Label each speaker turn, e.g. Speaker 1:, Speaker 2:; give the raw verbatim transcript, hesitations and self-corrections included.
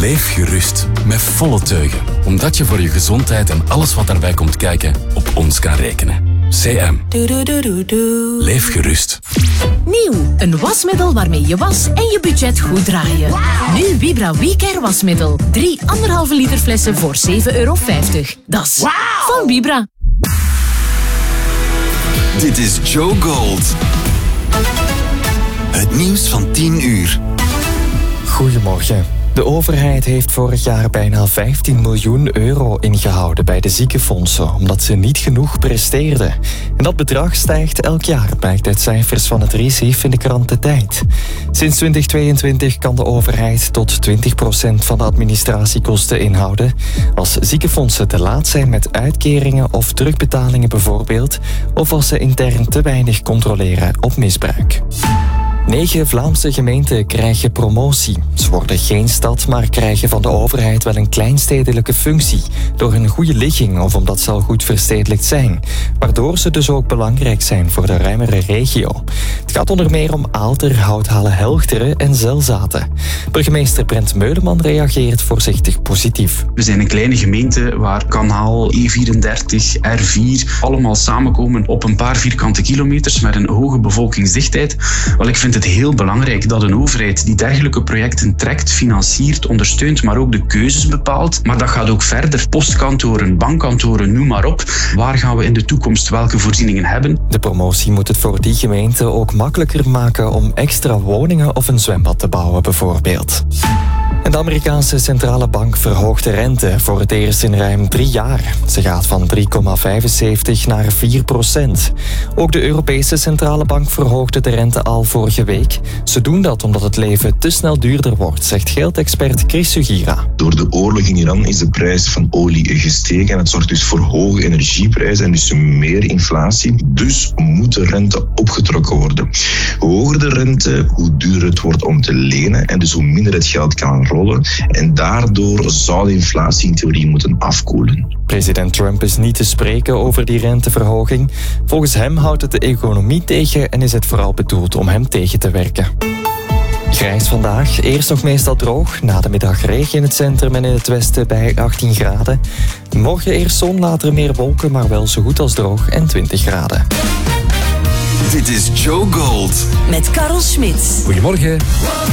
Speaker 1: Leef gerust, met volle teugen. Omdat je voor je gezondheid en alles wat daarbij komt kijken, op ons kan rekenen. C M.
Speaker 2: Doe, doe, doe, doe, doe.
Speaker 1: Leef gerust.
Speaker 3: Nieuw, een wasmiddel waarmee je was en je budget goed draaien. Wow. Nu Vibra WeCare wasmiddel. Drie anderhalve liter flessen voor zeven euro vijftig. Dat is wow. Van Vibra.
Speaker 4: Dit is Joe Gold. Het nieuws van tien uur.
Speaker 5: Goedemorgen. De overheid heeft vorig jaar bijna vijftien miljoen euro ingehouden bij de ziekenfondsen, omdat ze niet genoeg presteerden. En dat bedrag stijgt elk jaar, blijkt uit cijfers van het R I S I F in de krant De Tijd. Sinds twintig tweeëntwintig kan de overheid tot twintig procent van de administratiekosten inhouden. Als ziekenfondsen te laat zijn met uitkeringen of terugbetalingen bijvoorbeeld, of als ze intern te weinig controleren op misbruik. Negen Vlaamse gemeenten krijgen promotie. Ze worden geen stad, maar krijgen van de overheid wel een kleinstedelijke functie. Door hun goede ligging of omdat ze al goed verstedelijkt zijn. Waardoor ze dus ook belangrijk zijn voor de ruimere regio. Het gaat onder meer om Aalter, Houthalen, Helchteren en Zelzaten. Burgemeester Brent Meuleman reageert voorzichtig positief.
Speaker 6: We zijn een kleine gemeente waar kanaal, E vierendertig, R vier allemaal samenkomen op een paar vierkante kilometers met een hoge bevolkingsdichtheid. Wel, ik vind het heel belangrijk dat een overheid die dergelijke projecten trekt, financiert, ondersteunt, maar ook de keuzes bepaalt. Maar dat gaat ook verder. Postkantoren, bankkantoren, noem maar op. Waar gaan we in de toekomst welke voorzieningen hebben?
Speaker 5: De promotie moet het voor die gemeente ook makkelijker maken om extra woningen of een zwembad te bouwen bijvoorbeeld. En de Amerikaanse centrale bank verhoogt de rente voor het eerst in ruim drie jaar. Ze gaat van drie komma vijfenzeventig naar vier procent. Ook de Europese centrale bank verhoogde de rente al vorige week. Ze doen dat omdat het leven te snel duurder wordt, zegt geldexpert Chris Sugira.
Speaker 7: Door de oorlog in Iran is de prijs van olie gestegen en het zorgt dus voor hoge energieprijzen en dus meer inflatie. Dus moet de rente opgetrokken worden. Hoe hoger de rente, hoe duurder het wordt om te lenen en dus hoe minder het geld kan rollen. En daardoor zou de inflatie in theorie moeten afkoelen.
Speaker 5: President Trump is niet te spreken over die renteverhoging. Volgens hem houdt het de economie tegen en is het vooral bedoeld om hem tegen te werken. Grijs vandaag, eerst nog meestal droog. Na de middag regen in het centrum en in het westen bij achttien graden. Morgen eerst zon, later meer wolken, maar wel zo goed als droog en twintig graden.
Speaker 4: Dit is Joe Gold.
Speaker 2: Met Karel Smit.
Speaker 1: Goedemorgen.